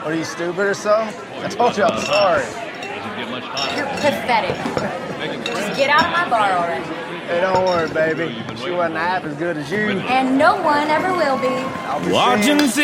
What are you, stupid or something? I told you I'm sorry. Doesn't get much hotter. You're pathetic. Just get out of my bar already. Hey, don't worry, baby. She wasn't half as good as you. And no one ever will be. I'll be Watching seeing you.